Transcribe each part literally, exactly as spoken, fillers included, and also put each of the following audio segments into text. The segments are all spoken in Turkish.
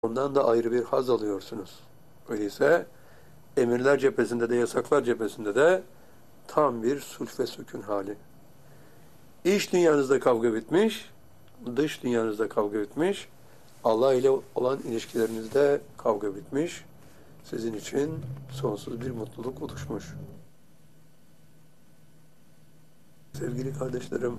Ondan da ayrı bir haz alıyorsunuz. Öyleyse emirler cephesinde de yasaklar cephesinde de tam bir sulh ve sükun hali. İç dünyanızda kavga bitmiş, dış dünyanızda kavga bitmiş, Allah ile olan ilişkilerinizde kavga bitmiş, sizin için sonsuz bir mutluluk oluşmuş. Sevgili kardeşlerim,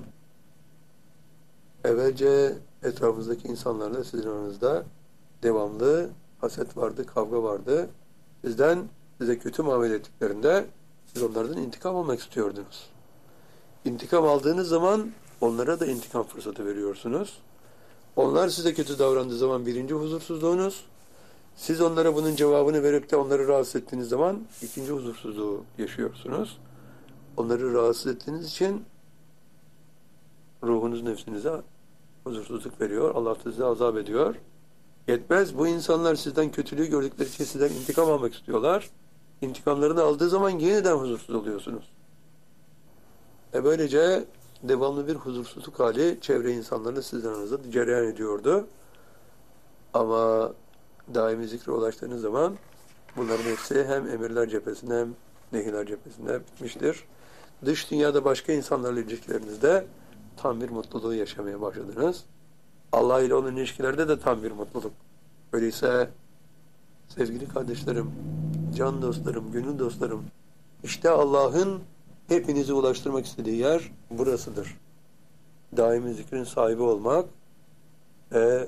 evvelce etrafınızdaki insanlarla sizin aranızda devamlı haset vardı, kavga vardı. Sizden size kötü muamele ettiklerinde siz onlardan intikam almak istiyordunuz. İntikam aldığınız zaman onlara da intikam fırsatı veriyorsunuz. Onlar size kötü davrandığı zaman birinci huzursuzluğunuz, siz onlara bunun cevabını verip de onları rahatsız ettiğiniz zaman ikinci huzursuzluğu yaşıyorsunuz. Onları rahatsız ettiğiniz için ruhunuz nefsinize huzursuzluk veriyor. Allah size azap ediyor. Yetmez. Bu insanlar sizden kötülüğü gördükleri için sizden intikam almak istiyorlar. İntikamlarını aldığı zaman yeniden huzursuz oluyorsunuz. E böylece devamlı bir huzursuzluk hali çevre insanlarla sizin aranızda cereyan ediyordu. Ama daimi zikre ulaştığınız zaman bunların hepsi hem emirler cephesinde hem nehirler cephesinde bitmiştir. Dış dünyada başka insanlarla ilişkilerinizde tam bir mutluluğu yaşamaya başladınız. Allah ile olan ilişkilerde de tam bir mutluluk. Öyleyse sevgili kardeşlerim, can dostlarım, gönül dostlarım, işte Allah'ın hepinizi ulaştırmak istediği yer burasıdır. Daimi zikrin sahibi olmak ve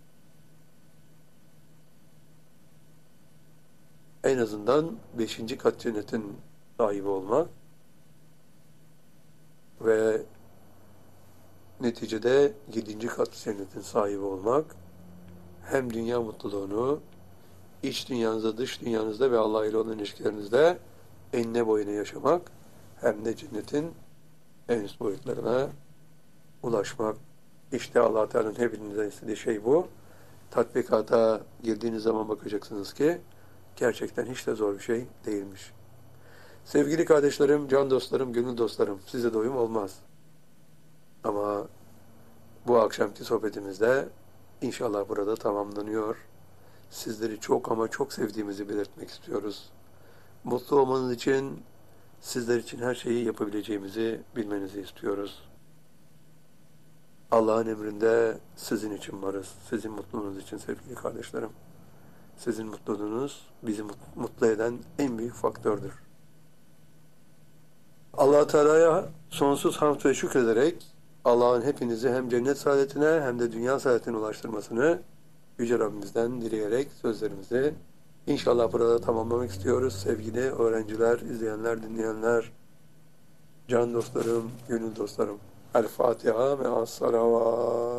en azından beşinci kat cennetin sahibi olmak ve neticede yedinci kat cennetin sahibi olmak, hem dünya mutluluğunu iç dünyanızda, dış dünyanızda ve Allah ile olan ilişkilerinizde enine boyuna yaşamak, hem de cennetin en üst boyutlarına ulaşmak. İşte Allah Teala'nın hepinizden istediği şey bu. Tatbikata girdiğiniz zaman bakacaksınız ki gerçekten hiç de zor bir şey değilmiş. Sevgili kardeşlerim, can dostlarım, gönül dostlarım, size doyum olmaz. Ama bu akşamki sohbetimizde inşallah burada tamamlanıyor. Sizleri çok ama çok sevdiğimizi belirtmek istiyoruz. Mutlu olmanız için, sizler için her şeyi yapabileceğimizi bilmenizi istiyoruz. Allah'ın emrinde sizin için varız. Sizin mutluluğunuz için sevgili kardeşlerim. Sizin mutluluğunuz bizi mutlu eden en büyük faktördür. Allah Teala'ya sonsuz hamd ve şükrederek Allah'ın hepinizi hem cennet saadetine hem de dünya saadetine ulaştırmasını Yüce Rabbimizden dileyerek sözlerimizi inşallah burada tamamlamak istiyoruz. Sevgili öğrenciler, izleyenler, dinleyenler, can dostlarım, gönül dostlarım. El Fatiha ve as-salavat.